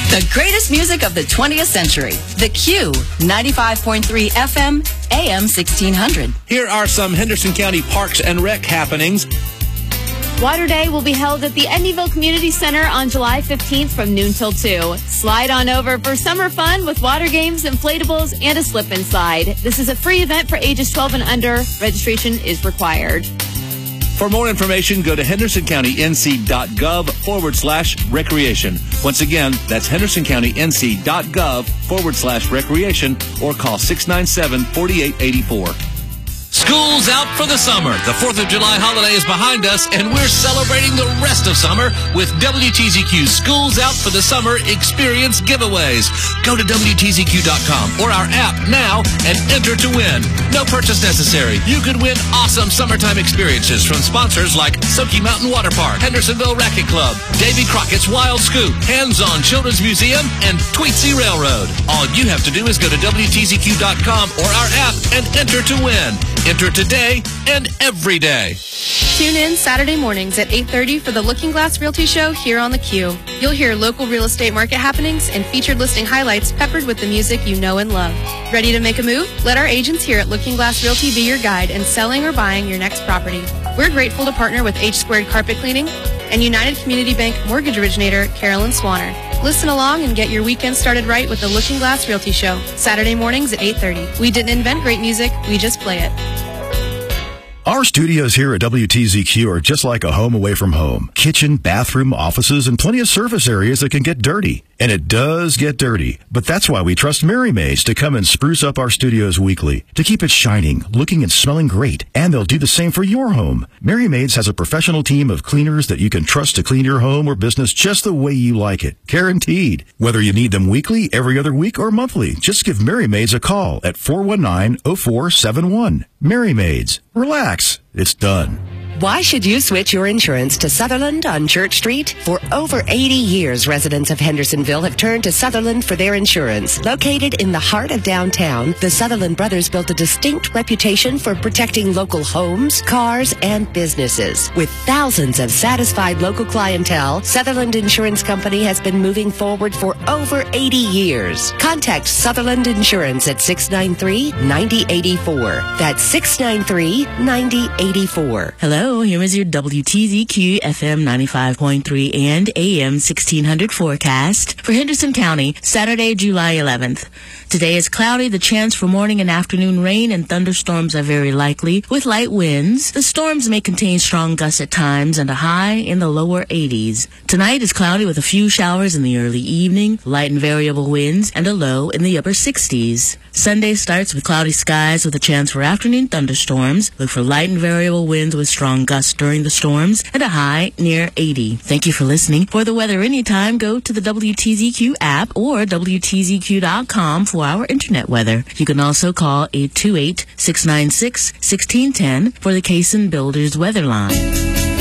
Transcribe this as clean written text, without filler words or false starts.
The greatest music of the 20th century. The Q, 95.3 FM, AM 1600. Here are some Henderson County Parks and Rec happenings. Water Day will be held at the Edneyville Community Center on July 15th from noon till 2. Slide on over for summer fun with water games, inflatables, and a slip and slide. This is a free event for ages 12 and under. Registration is required. For more information, go to hendersoncountync.gov/recreation. Once again, that's hendersoncountync.gov/recreation or call 697-4884. School's out for the summer. The 4th of July holiday is behind us, and we're celebrating the rest of summer with WTZQ's School's Out for the Summer Experience giveaways. Go to WTZQ.com or our app now and enter to win. No purchase necessary. You could win awesome summertime experiences from sponsors like Soaky Mountain Water Park, Hendersonville Racquet Club, Davy Crockett's Wild Scoop, Hands-On Children's Museum, and Tweetsie Railroad. All you have to do is go to WTZQ.com or our app and enter to win. Enter today and every day. Tune in Saturday mornings at 8:30 for the Looking Glass Realty Show here on the Q. You'll hear local real estate market happenings and featured listing highlights peppered with the music you know and love. Ready to make a move? Let our agents here at Looking Glass Realty be your guide in selling or buying your next property. We're grateful to partner with H Squared Carpet Cleaning and United Community Bank mortgage originator Carolyn Swanner. Listen along and get your weekend started right with the Looking Glass Realty Show, Saturday mornings at 8:30. We didn't invent great music, we just play it. Our studios here at WTZQ are just like a home away from home. Kitchen, bathroom, offices, and plenty of surface areas that can get dirty. And it does get dirty. But that's why we trust Mary Maids to come and spruce up our studios weekly, to keep it shining, looking and smelling great. And they'll do the same for your home. Mary Maids has a professional team of cleaners that you can trust to clean your home or business just the way you like it. Guaranteed. Whether you need them weekly, every other week, or monthly, just give Mary Maids a call at 419-0471. Mary Maids. Relax. It's done. Why should you switch your insurance to Sutherland on Church Street? For over 80 years, residents of Hendersonville have turned to Sutherland for their insurance. Located in the heart of downtown, the Sutherland brothers built a distinct reputation for protecting local homes, cars, and businesses. With thousands of satisfied local clientele, Sutherland Insurance Company has been moving forward for over 80 years. Contact Sutherland Insurance at 693-9084. That's 693-9084. Hello, here is your WTZQ FM 95.3 and AM 1600 forecast for Henderson County, Saturday, July 11th. Today is cloudy. The chance for morning and afternoon rain and thunderstorms are very likely with light winds. The storms may contain strong gusts at times and a high in the lower 80s. Tonight is cloudy with a few showers in the early evening, light and variable winds, and a low in the upper 60s. Sunday starts with cloudy skies with a chance for afternoon thunderstorms. Look for light and variable winds with strong gusts during the storms and a high near 80. Thank you for listening. For the weather anytime, go to the WTZQ app or WTZQ.com for our internet weather. You can also call 828-696-1610 for the Cason Builders weather line.